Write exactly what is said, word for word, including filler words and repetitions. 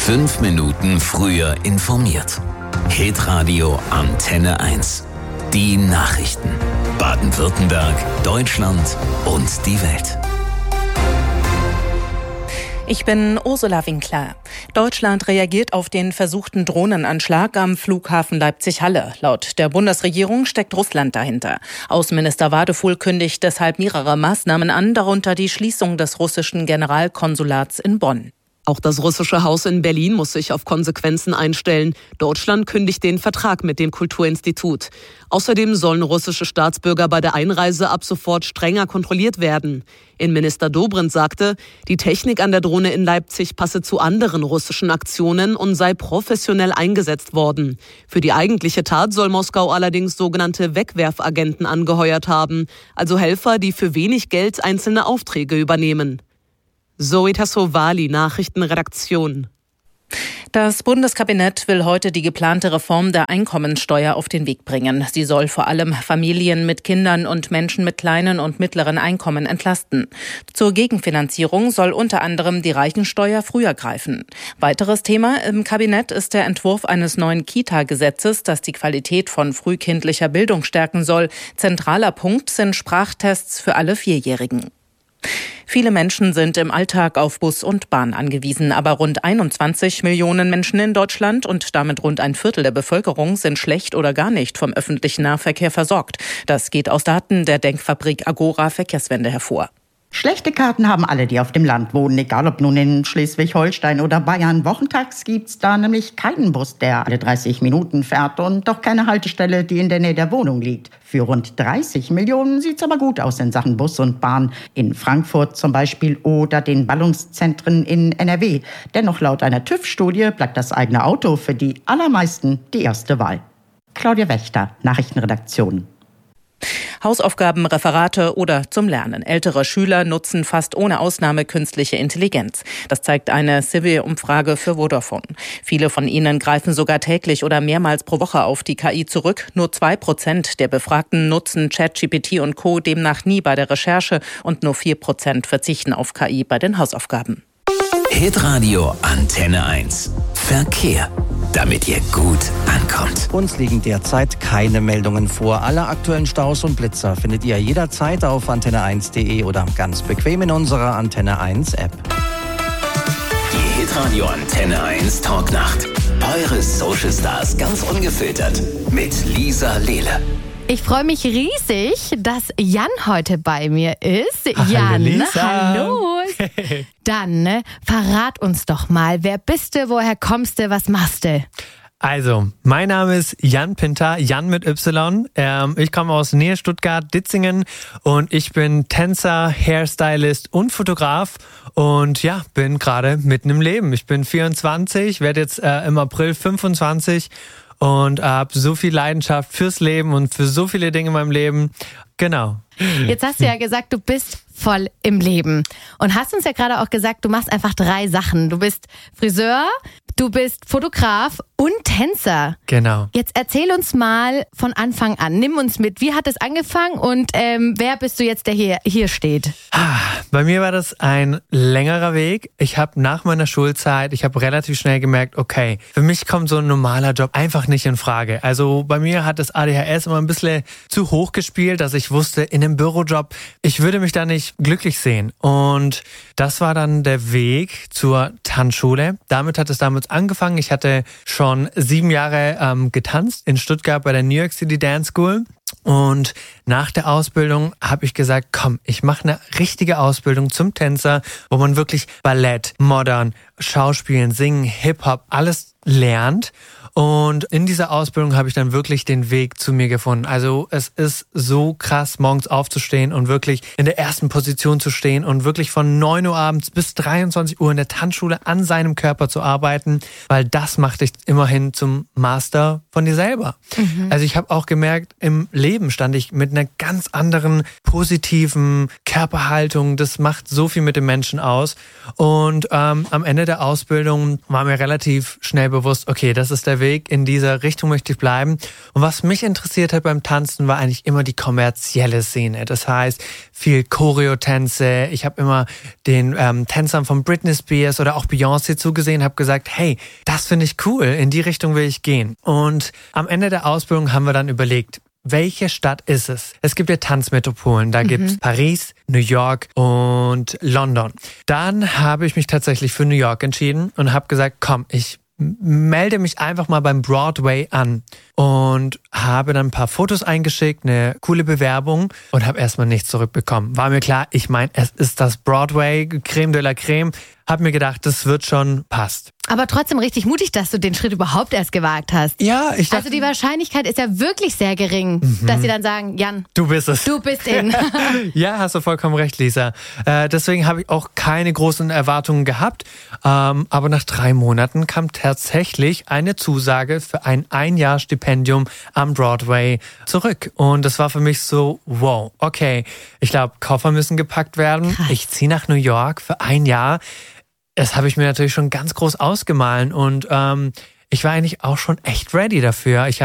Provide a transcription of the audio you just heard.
Fünf Minuten früher informiert. Hitradio Antenne eins. Die Nachrichten. Baden-Württemberg, Deutschland und die Welt. Ich bin Ursula Winkler. Deutschland reagiert auf den versuchten Drohnenanschlag am Flughafen Leipzig-Halle. Laut der Bundesregierung steckt Russland dahinter. Außenminister Wadefuhl kündigt deshalb mehrere Maßnahmen an, darunter die Schließung des russischen Generalkonsulats in Bonn. Auch das russische Haus in Berlin muss sich auf Konsequenzen einstellen. Deutschland kündigt den Vertrag mit dem Kulturinstitut. Außerdem sollen russische Staatsbürger bei der Einreise ab sofort strenger kontrolliert werden. Innenminister Dobrindt sagte, die Technik an der Drohne in Leipzig passe zu anderen russischen Aktionen und sei professionell eingesetzt worden. Für die eigentliche Tat soll Moskau allerdings sogenannte Wegwerfagenten angeheuert haben, also Helfer, die für wenig Geld einzelne Aufträge übernehmen. Zoe Tassovali, Nachrichtenredaktion. Das Bundeskabinett will heute die geplante Reform der Einkommensteuer auf den Weg bringen. Sie soll vor allem Familien mit Kindern und Menschen mit kleinen und mittleren Einkommen entlasten. Zur Gegenfinanzierung soll unter anderem die Reichensteuer früher greifen. Weiteres Thema im Kabinett ist der Entwurf eines neuen Kita-Gesetzes, das die Qualität von frühkindlicher Bildung stärken soll. Zentraler Punkt sind Sprachtests für alle Vierjährigen. Viele Menschen sind im Alltag auf Bus und Bahn angewiesen, aber rund einundzwanzig Millionen Menschen in Deutschland und damit rund ein Viertel der Bevölkerung sind schlecht oder gar nicht vom öffentlichen Nahverkehr versorgt. Das geht aus Daten der Denkfabrik Agora Verkehrswende hervor. Schlechte Karten haben alle, die auf dem Land wohnen, egal ob nun in Schleswig-Holstein oder Bayern. Wochentags gibt's da nämlich keinen Bus, der alle dreißig Minuten fährt und doch keine Haltestelle, die in der Nähe der Wohnung liegt. Für rund dreißig Millionen sieht's aber gut aus in Sachen Bus und Bahn. In Frankfurt zum Beispiel oder den Ballungszentren in N R W. Dennoch laut einer TÜV-Studie bleibt das eigene Auto für die allermeisten die erste Wahl. Claudia Wächter, Nachrichtenredaktion. Hausaufgaben, Referate oder zum Lernen. Ältere Schüler nutzen fast ohne Ausnahme künstliche Intelligenz. Das zeigt eine Civil-Umfrage für Vodafone. Viele von ihnen greifen sogar täglich oder mehrmals pro Woche auf die K I zurück. Nur zwei Prozent der Befragten nutzen ChatGPT und Co. demnach nie bei der Recherche und nur vier Prozent verzichten auf K I bei den Hausaufgaben. Hitradio Antenne eins. Verkehr. Damit ihr gut ankommt. Uns liegen derzeit keine Meldungen vor. Alle aktuellen Staus und Blitzer findet ihr jederzeit auf antenne eins punkt de oder ganz bequem in unserer Antenne eins App. Die Hitradio Antenne eins Talknacht. Eure Social Stars ganz ungefiltert mit Lisa Lehle. Ich freue mich riesig, dass Jan heute bei mir ist. Hallo Jan, Lisa. hallo. Dann ne, verrat uns doch mal, wer bist du, woher kommst du, was machst du? Also, mein Name ist Jan Pinter, Jan mit Y. Ähm, ich komme aus Nähe Stuttgart, Ditzingen und ich bin Tänzer, Hairstylist und Fotograf und ja, bin gerade mitten im Leben. Ich bin vierundzwanzig, werde jetzt äh, im April fünfundzwanzig und habe so viel Leidenschaft fürs Leben und für so viele Dinge in meinem Leben. Genau. Jetzt hast du ja gesagt, du bist voll im Leben und hast uns ja gerade auch gesagt, du machst einfach drei Sachen. Du bist Friseur, du bist Fotograf und Tänzer. Genau. Jetzt erzähl uns mal von Anfang an. Nimm uns mit. Wie hat es angefangen und ähm, wer bist du jetzt, der hier, hier steht? Bei mir war das ein längerer Weg. Ich habe nach meiner Schulzeit, ich habe relativ schnell gemerkt, okay, für mich kommt so ein normaler Job einfach nicht in Frage. Also bei mir hat das A D H S immer ein bisschen zu hoch gespielt, dass ich wusste, in einem Bürojob, ich würde mich da nicht glücklich sehen. Und das war dann der Weg zur Tanzschule. Damit hat es damals angefangen. Ich hatte schon sieben Jahre ähm, getanzt in Stuttgart bei der New York City Dance School. Und nach der Ausbildung habe ich gesagt, komm, ich mache eine richtige Ausbildung zum Tänzer, wo man wirklich Ballett, Modern, Schauspielen, Singen, Hip-Hop, alles lernt. Und in dieser Ausbildung habe ich dann wirklich den Weg zu mir gefunden. Also es ist so krass, morgens aufzustehen und wirklich in der ersten Position zu stehen und wirklich von neun Uhr abends bis dreiundzwanzig Uhr in der Tanzschule an seinem Körper zu arbeiten, weil das macht dich immerhin zum Master von dir selber. Mhm. Also ich habe auch gemerkt, im Leben stand ich mit einer ganz anderen positiven Körperhaltung. Das macht so viel mit dem Menschen aus. Und ähm, am Ende der Ausbildung war mir relativ schnell bewusst, okay, das ist der Weg, Weg, in dieser Richtung möchte ich bleiben. Und was mich interessiert hat beim Tanzen, war eigentlich immer die kommerzielle Szene. Das heißt, viel Choreotänze. Ich habe immer den ähm, Tänzern von Britney Spears oder auch Beyoncé zugesehen, habe gesagt, hey, das finde ich cool, in die Richtung will ich gehen. Und am Ende der Ausbildung haben wir dann überlegt, welche Stadt ist es? Es gibt ja Tanzmetropolen. Da mhm. gibt es Paris, New York und London. Dann habe ich mich tatsächlich für New York entschieden und habe gesagt, komm, ich melde mich einfach mal beim Broadway an und habe dann ein paar Fotos eingeschickt, eine coole Bewerbung und habe erstmal nichts zurückbekommen. War mir klar, ich meine, es ist das Broadway, Creme de la Creme. Hab mir gedacht, das wird schon, passt. Aber trotzdem richtig mutig, dass du den Schritt überhaupt erst gewagt hast. Ja, ich dachte... Also die Wahrscheinlichkeit ist ja wirklich sehr gering, mhm. dass sie dann sagen, Jan, du bist es. Du bist in. Ja, hast du vollkommen recht, Lisa. Äh, deswegen habe ich auch keine großen Erwartungen gehabt. Ähm, aber nach drei Monaten kam tatsächlich eine Zusage für ein ein Jahr Stipendium am Broadway zurück. Und das war für mich so, wow, okay, ich glaube, Koffer müssen gepackt werden. Krass. Ich ziehe nach New York für ein Jahr. Das habe ich mir natürlich schon ganz groß ausgemalt und ähm, ich war eigentlich auch schon echt ready dafür. Ich